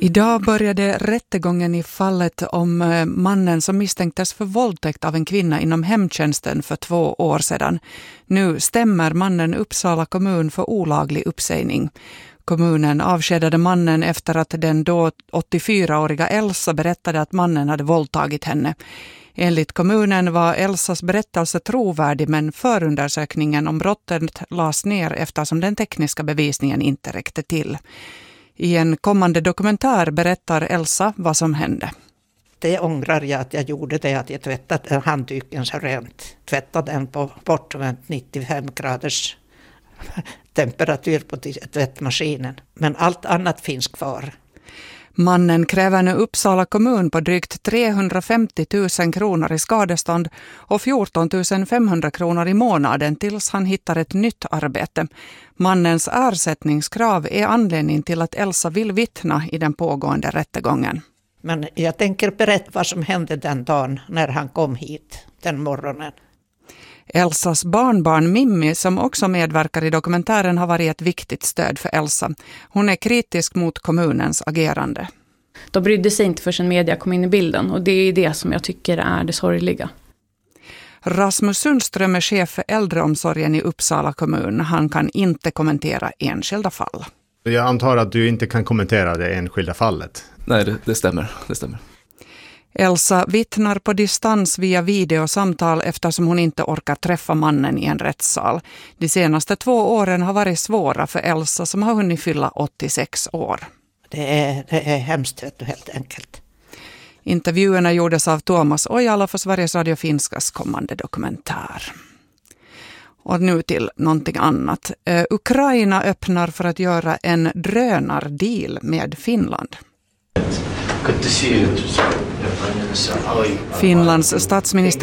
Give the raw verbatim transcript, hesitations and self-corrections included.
Idag började rättegången i fallet om mannen som misstänktes för våldtäkt av en kvinna inom hemtjänsten för två år sedan. Nu stämmer mannen Uppsala kommun för olaglig uppsägning. Kommunen avskedade mannen efter att den då åttiofyraåriga Elsa berättade att mannen hade våldtagit henne. Enligt kommunen var Elsas berättelse trovärdig, men förundersökningen om brottet lades ner eftersom den tekniska bevisningen inte räckte till. I en kommande dokumentär berättar Elsa vad som hände. Det ångrar jag att jag gjorde det, att jag tvättade handduken så rent. Tvättade den på bortvänt nittiofem graders temperatur på tvättmaskinen. Men allt annat finns kvar. Mannen kräver nu Uppsala kommun på drygt trehundrafemtio tusen kronor i skadestånd och fjorton tusen femhundra kronor i månaden tills han hittar ett nytt arbete. Mannens ersättningskrav är anledning till att Elsa vill vittna i den pågående rättegången. Men jag tänker berätta vad som hände den dagen när han kom hit, den morgonen. Elsas barnbarn Mimmi, som också medverkar i dokumentären, har varit ett viktigt stöd för Elsa. Hon är kritisk mot kommunens agerande. De brydde sig inte förrän media kom in i bilden, och det är det som jag tycker är det sorgliga. Rasmus Sundström är chef för äldreomsorgen i Uppsala kommun. Han kan inte kommentera enskilda fall. Jag antar att du inte kan kommentera det enskilda fallet. Nej, det, det stämmer. Det stämmer. Elsa vittnar på distans via videosamtal eftersom hon inte orkar träffa mannen i en rättssal. De senaste två åren har varit svåra för Elsa, som har hunnit fylla åttiosex år. Det är, det är hemskt, helt enkelt. Intervjuerna gjordes av Tuomas Ojala för Sveriges Radio Finskas kommande dokumentär. Och nu till någonting annat. Uh, Ukraina öppnar för att göra en drönardeal med Finland. Finlands statsminister